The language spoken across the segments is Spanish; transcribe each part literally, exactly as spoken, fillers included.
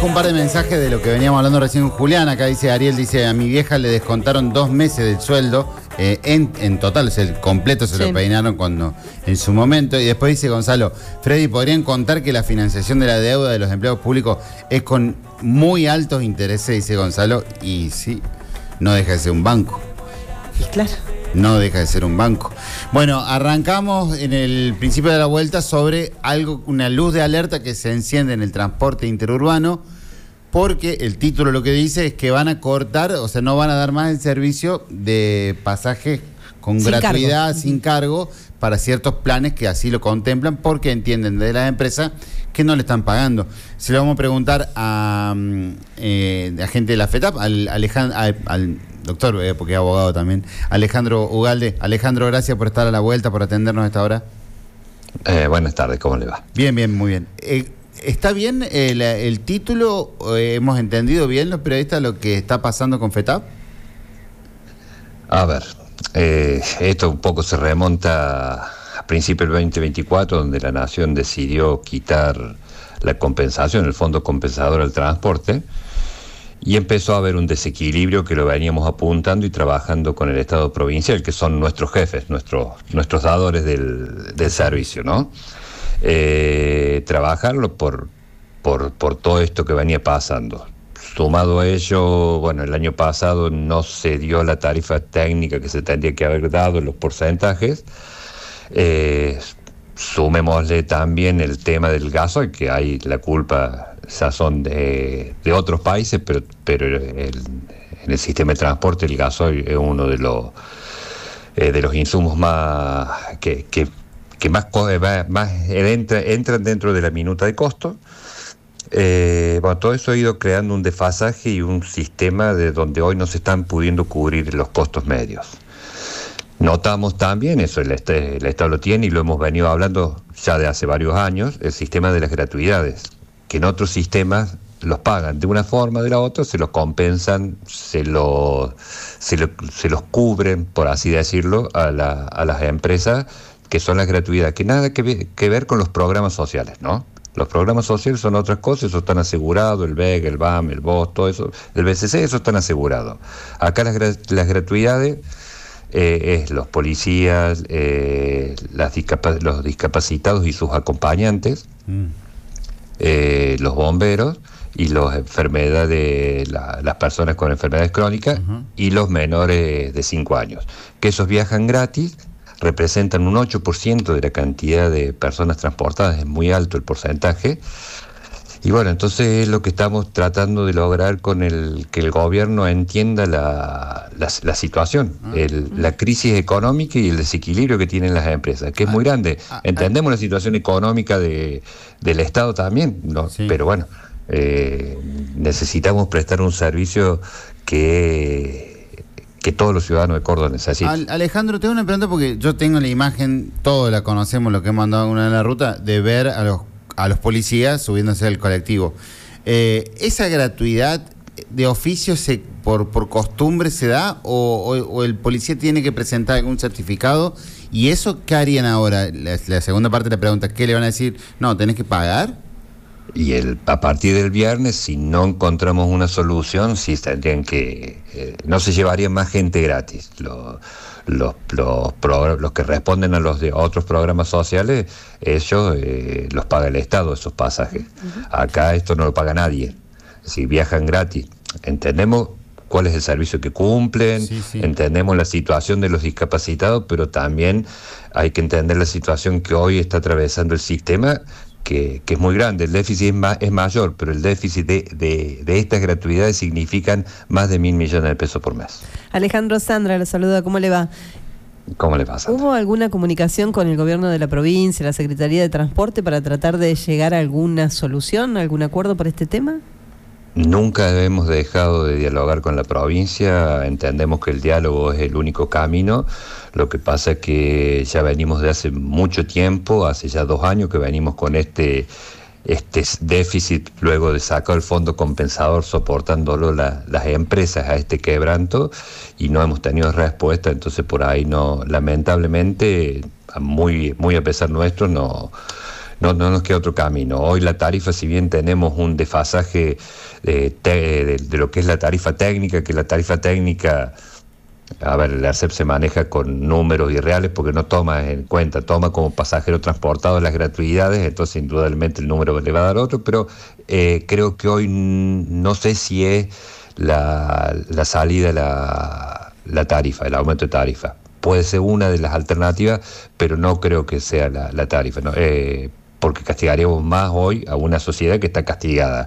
dejo un par de mensajes de lo que veníamos hablando recién con Julián. Acá dice Ariel, dice, a mi vieja le descontaron dos meses del sueldo, eh, en, en total, o sea, el completo se sí. lo peinaron cuando en su momento. Y después dice Gonzalo, Freddy, ¿podrían contar que la financiación de la deuda de los empleados públicos es con muy altos intereses? Dice Gonzalo, y sí, no deja de ser un banco. Y claro. No deja de ser un banco. Bueno, arrancamos en el principio de la vuelta sobre algo, una luz de alerta que se enciende en el transporte interurbano, porque el título lo que dice es que van a cortar, o sea, no van a dar más el servicio de pasajes con sin gratuidad, cargo. sin cargo, para ciertos planes que así lo contemplan, porque entienden de las empresas que no le están pagando. Se lo vamos a preguntar a, eh, a gente de la FETAP, al, Alejandro, al, al doctor, eh, porque es abogado también, Alejandro Ugalde. Alejandro, gracias por estar a la vuelta, por atendernos a esta hora. Eh, buenas tardes, ¿cómo le va? Bien, bien, muy bien. Eh, ¿Está bien el, el título? Eh, ¿Hemos entendido bien los periodistas lo que está pasando con FETAP? A ver, eh, esto un poco se remonta a principios del veinte veinticuatro, donde la Nación decidió quitar la compensación, el fondo compensador al transporte, y empezó a haber un desequilibrio que lo veníamos apuntando y trabajando con el Estado provincial, que son nuestros jefes, nuestros, nuestros dadores del, del servicio, ¿no? Eh, trabajarlo por, por, por todo esto que venía pasando. Sumado a ello, bueno, el año pasado no se dio la tarifa técnica que se tendría que haber dado en los porcentajes. Eh, sumémosle también el tema del gasoil, que hay la culpa, ya son de, de otros países, pero, pero el, en el sistema de transporte el gasoil es uno de los eh, de los insumos más que, que, que más, más entra, entran dentro de la minuta de costo. Eh, bueno, todo eso ha ido creando un desfasaje y un sistema de donde hoy no se están pudiendo cubrir los costos medios. Notamos también, eso el, este, el Estado lo tiene y lo hemos venido hablando ya de hace varios años, el sistema de las gratuidades, que en otros sistemas los pagan de una forma o de la otra, se los compensan, se, lo, se, lo, se los cubren, por así decirlo, a, la, a las empresas, que son las gratuidades, que nada que, ve, que ver con los programas sociales, ¿no? Los programas sociales son otras cosas, eso están asegurados, el B E G, el B A M, el B O S, todo eso, el B C C, eso están asegurados. Acá las, las gratuidades eh, es los policías, eh, las discapa- los discapacitados y sus acompañantes, mm. eh, los bomberos y las enfermedades, la, las personas con enfermedades crónicas uh-huh. y los menores de cinco años, que esos viajan gratis, representan un ocho por ciento de la cantidad de personas transportadas, es muy alto el porcentaje. Y bueno, entonces es lo que estamos tratando de lograr con el que el gobierno entienda la, la, la situación, el, la crisis económica y el desequilibrio que tienen las empresas, que es muy grande. Entendemos la situación económica de, del Estado también, ¿no? Sí. Pero bueno, eh, necesitamos prestar un servicio que... que todos los ciudadanos de Córdoba necesitan. Alejandro, tengo una pregunta porque yo tengo la imagen, todos la conocemos, lo que hemos mandado una en la ruta, de ver a los, a los policías subiéndose al colectivo. Eh, ¿Esa gratuidad de oficio se, por, por costumbre se da o, o, o el policía tiene que presentar algún certificado? ¿Y eso qué harían ahora? La, la segunda parte de la pregunta, ¿qué le van a decir? No, ¿tenés que pagar? Y el, a partir del viernes, si no encontramos una solución, sí tendrían que... Eh, no se llevarían más gente gratis. Los, los, los, pro, los que responden a los de otros programas sociales, ellos eh, los paga el Estado, esos pasajes. Uh-huh. Acá esto no lo paga nadie. Si viajan gratis, entendemos cuál es el servicio que cumplen, sí, sí. entendemos la situación de los discapacitados, pero también hay que entender la situación que hoy está atravesando el sistema, Que, que es muy grande. El déficit es, ma- es mayor, pero el déficit de, de, de estas gratuidades significan más de mil millones de pesos por mes. Alejandro, Sandra, le saluda, ¿cómo le va? ¿Cómo le pasa? ¿Hubo alguna comunicación con el gobierno de la provincia, la Secretaría de Transporte, para tratar de llegar a alguna solución, algún acuerdo por este tema? Nunca hemos dejado de dialogar con la provincia, entendemos que el diálogo es el único camino. Lo que pasa es que ya venimos de hace mucho tiempo, hace ya dos años que venimos con este, este déficit, luego de sacar el fondo compensador, soportándolo la, las empresas a este quebranto, y no hemos tenido respuesta. Entonces por ahí no, lamentablemente, muy, muy a pesar nuestro, no... no, no nos queda otro camino. Hoy la tarifa, si bien tenemos un desfasaje de, de, de lo que es la tarifa técnica, que la tarifa técnica, a ver, el ARCEP se maneja con números irreales porque no toma en cuenta, toma como pasajero transportado las gratuidades, entonces indudablemente el número le va a dar otro, pero eh, creo que hoy no sé si es la, la salida, la, la tarifa, el aumento de tarifa. Puede ser una de las alternativas, pero no creo que sea la, la tarifa, ¿no? Eh, porque castigaríamos más hoy a una sociedad que está castigada.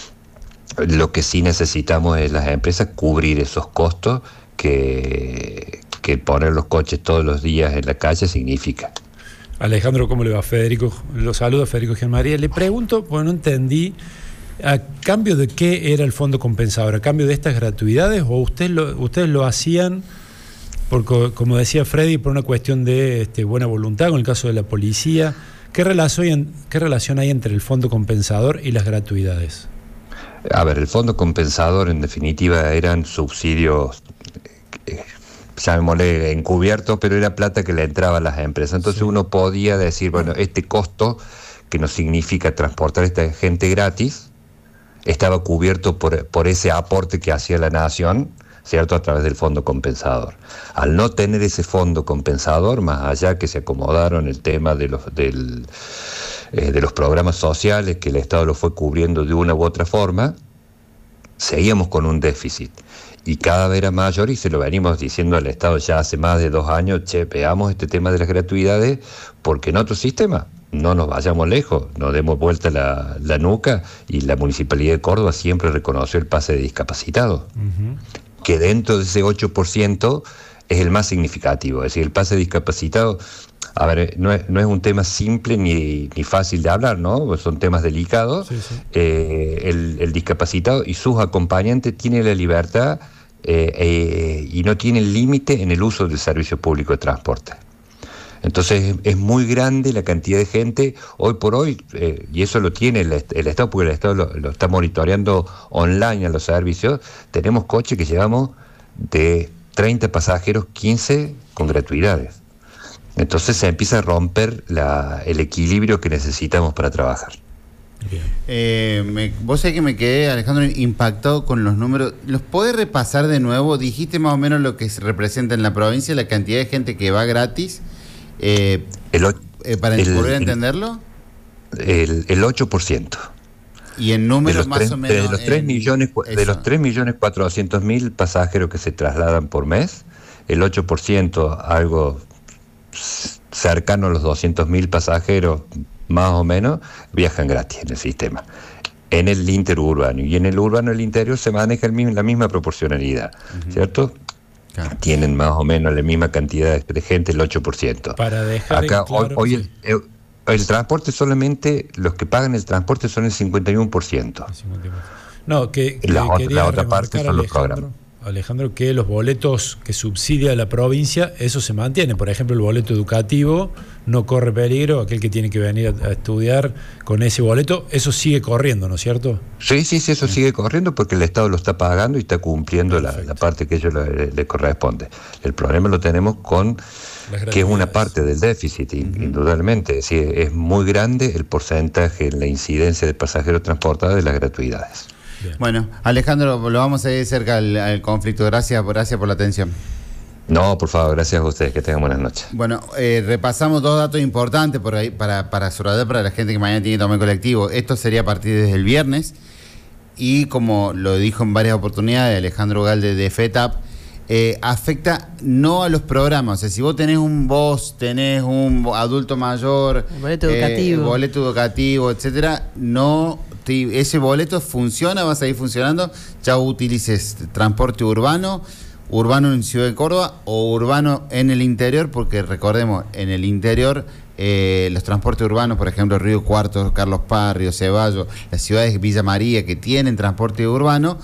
Lo que sí necesitamos es las empresas cubrir esos costos que, que poner los coches todos los días en la calle significa. Alejandro, ¿cómo le va? Federico, lo saludo, Federico Gianmaría. Le pregunto, porque no entendí, ¿a cambio de qué era el fondo compensador? ¿A cambio de estas gratuidades o usted lo, ustedes lo hacían, porque, como decía Freddy, por una cuestión de este, buena voluntad, con el caso de la policía? ¿Qué relación, ¿Qué relación hay entre el fondo compensador y las gratuidades? A ver, el fondo compensador en definitiva eran subsidios, eh, llamémosle encubiertos, pero era plata que le entraba a las empresas. Entonces sí, uno podía decir, bueno, este costo que nos significa transportar a esta gente gratis, estaba cubierto por, por ese aporte que hacía la nación, ¿cierto?, a través del fondo compensador. Al no tener ese fondo compensador, más allá que se acomodaron el tema de los, del, eh, de los programas sociales, que el Estado lo fue cubriendo de una u otra forma, seguíamos con un déficit. Y cada vez era mayor, y se lo venimos diciendo al Estado ya hace más de dos años, che, veamos este tema de las gratuidades, porque en otro sistema no nos vayamos lejos, nos demos vuelta la, la nuca, y la Municipalidad de Córdoba siempre reconoció el pase de discapacitados. Uh-huh. Que dentro de ese ocho por ciento es el más significativo. Es decir, el pase de discapacitado, a ver, no es, no es un tema simple ni, ni fácil de hablar, ¿no? Son temas delicados. Sí, sí. Eh, el, el discapacitado y sus acompañantes tienen la libertad eh, eh, y no tienen límite en el uso del servicio público de transporte. Entonces es muy grande la cantidad de gente hoy por hoy, eh, y eso lo tiene el, el Estado, porque el Estado lo, lo está monitoreando online a los servicios. Tenemos coches que llevamos de treinta pasajeros, quince con gratuidades. Entonces se empieza a romper la, el equilibrio que necesitamos para trabajar. Eh, me, vos sabés que me quedé, Alejandro, impactado con los números. ¿Los podés repasar de nuevo? Dijiste más o menos lo que se representa en la provincia, la cantidad de gente que va gratis. Eh, el, eh, ¿Para el, poder entenderlo? El, el ocho por ciento. Y en números más tres, o menos. De los tres millones, de los tres millones cuatrocientos mil pasajeros que se trasladan por mes, el ocho por ciento, algo cercano a los doscientos mil pasajeros, más o menos, viajan gratis en el sistema. En el interurbano. Y en el urbano, el interior, se maneja el mismo, la misma proporcionalidad, uh-huh. ¿Cierto? Claro. Tienen más o menos la misma cantidad de gente, el ocho por ciento. Para dejar acá, claro, hoy, hoy el, el, el transporte solamente, los que pagan el transporte son el cincuenta y uno por ciento. No, que, que la, quería la otra parte son los programas. Alejandro, que los boletos que subsidia la provincia, eso se mantiene. Por ejemplo, el boleto educativo no corre peligro, aquel que tiene que venir a, a estudiar con ese boleto, eso sigue corriendo, ¿no es cierto? Sí, sí, sí, eso sí. sigue corriendo porque el Estado lo está pagando y está cumpliendo la, la parte que a ellos le, le corresponde. El problema lo tenemos con que es una parte del déficit, uh-huh. indudablemente. Es decir, es muy grande el porcentaje en la incidencia de pasajeros transportados de las gratuidades. Bien. Bueno, Alejandro, lo vamos a ir cerca al, al conflicto. Gracias, gracias por la atención. No, por favor, gracias a ustedes, que tengan buenas noches. Bueno, eh, repasamos dos datos importantes por ahí para, para subrayar para la gente que mañana tiene que tomar el colectivo. Esto sería a partir desde el viernes, y como lo dijo en varias oportunidades Alejandro Galde de FETAP, eh, afecta no a los programas. O sea, si vos tenés un vos, tenés un adulto mayor, boleto educativo, eh, boleto educativo, etcétera, no... ese boleto funciona, va a seguir funcionando, ya utilices transporte urbano, urbano en Ciudad de Córdoba o urbano en el interior, porque recordemos, en el interior eh, los transportes urbanos, por ejemplo, Río Cuarto, Carlos Paz, Río Ceballos, las ciudades de Villa María que tienen transporte urbano,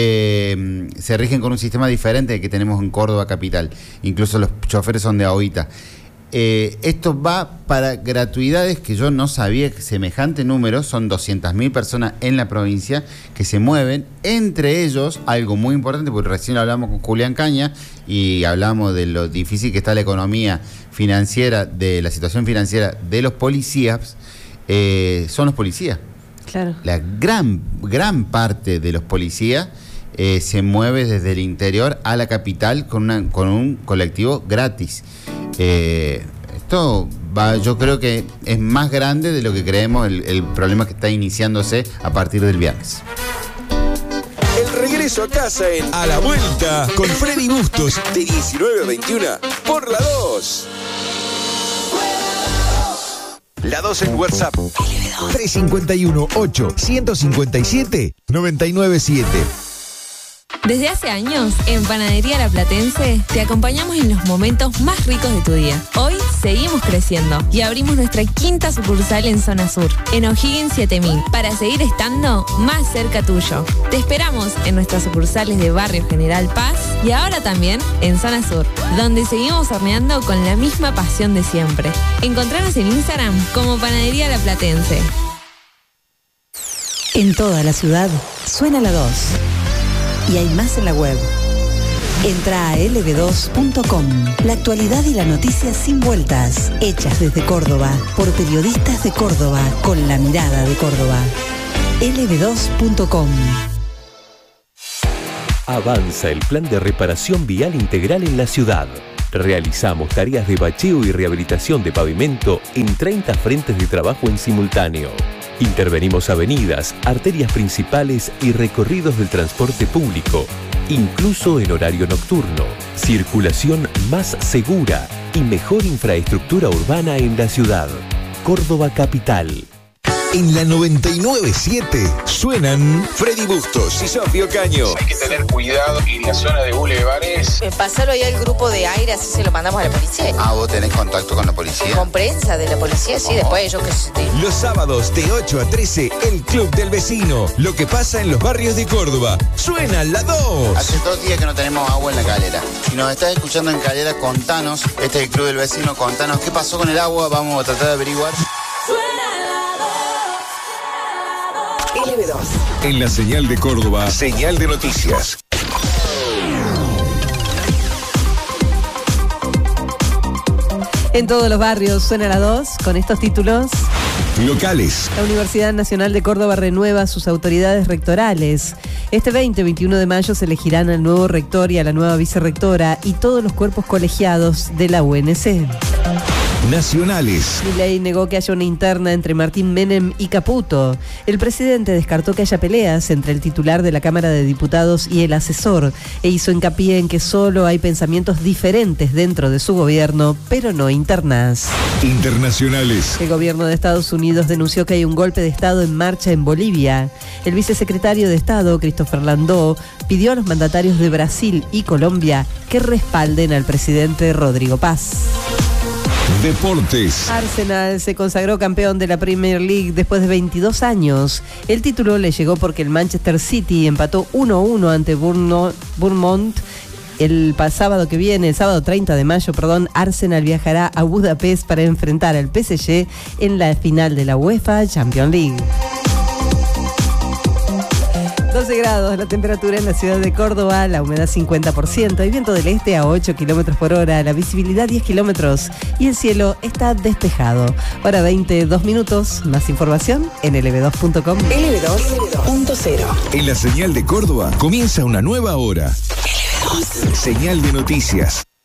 eh, se rigen con un sistema diferente del que tenemos en Córdoba capital. Incluso los choferes son de Ahorita. Eh, esto va para gratuidades que yo no sabía que semejante número, son doscientas mil personas en la provincia que se mueven, entre ellos algo muy importante, porque recién lo hablamos con Julián Caña y hablamos de lo difícil que está la economía financiera, de la situación financiera de los policías. eh, son los policías. Claro. La gran, gran parte de los policías eh, se mueve desde el interior a la capital con, una, con un colectivo gratis. Eh, esto va, yo creo que es más grande de lo que creemos el, el problema que está iniciándose a partir del viernes. El regreso a casa en A la Vuelta con Freddy Bustos de diecinueve a veintiuno por la dos. La dos en WhatsApp. tres cinco uno, ocho, uno cinco siete, nueve nueve siete. Desde hace años, en Panadería La Platense, te acompañamos en los momentos más ricos de tu día. Hoy seguimos creciendo y abrimos nuestra quinta sucursal en Zona Sur, en O'Higgins siete mil, para seguir estando más cerca tuyo. Te esperamos en nuestras sucursales de Barrio General Paz y ahora también en Zona Sur, donde seguimos horneando con la misma pasión de siempre. Encontranos en Instagram como Panadería La Platense. En toda la ciudad suena la dos. Y hay más en la web. Entra a ele ve dos punto com. La actualidad y la noticia sin vueltas. Hechas desde Córdoba, por periodistas de Córdoba, con la mirada de Córdoba. ele ve dos punto com. Avanza el plan de reparación vial integral en la ciudad. Realizamos tareas de bacheo y rehabilitación de pavimento en treinta frentes de trabajo en simultáneo. Intervenimos avenidas, arterias principales y recorridos del transporte público, incluso en horario nocturno. Circulación más segura y mejor infraestructura urbana en la ciudad. Córdoba Capital. En la noventa y nueve punto siete suenan Freddy Bustos y Sofía Caño. Hay que tener cuidado en la zona de bulevares. Eh, pasarlo ahí al grupo de aire, así se lo mandamos a la policía. Ah, ¿vos tenés contacto con la policía? Con prensa de la policía, sí, después ellos que se... los sábados de ocho a trece, el Club del Vecino. Lo que pasa en los barrios de Córdoba. Suena la dos. Hace dos días que no tenemos agua en la calera. Si nos estás escuchando en calera, contanos. Este es el Club del Vecino, contanos qué pasó con el agua. Vamos a tratar de averiguar. ele ve dos. En la señal de Córdoba, señal de noticias. En todos los barrios suena la dos con estos títulos. Locales. La Universidad Nacional de Córdoba renueva sus autoridades rectorales. Este veinte y veintiuno de mayo se elegirán al nuevo rector y a la nueva vicerrectora y todos los cuerpos colegiados de la U N C. Nacionales. Milei negó que haya una interna entre Martín Menem y Caputo. El presidente descartó que haya peleas entre el titular de la Cámara de Diputados y el asesor e hizo hincapié en que solo hay pensamientos diferentes dentro de su gobierno, pero no internas. Internacionales. El gobierno de Estados Unidos denunció que hay un golpe de Estado en marcha en Bolivia. El vicesecretario de Estado, Christopher Landó, pidió a los mandatarios de Brasil y Colombia que respalden al presidente Rodrigo Paz. Deportes. Arsenal se consagró campeón de la Premier League después de veintidós años. El título le llegó porque el Manchester City empató uno a uno ante Bournemouth. El sábado que viene, el sábado treinta de mayo, perdón, Arsenal viajará a Budapest para enfrentar al P S G en la final de la UEFA Champions League. doce grados la temperatura en la ciudad de Córdoba, la humedad cincuenta por ciento, hay viento del este a ocho kilómetros por hora, la visibilidad diez kilómetros y el cielo está despejado. Hora veintidós minutos, más información en ele ve dos punto com. ele ve dos punto cero. En la señal de Córdoba comienza una nueva hora. Señal de noticias.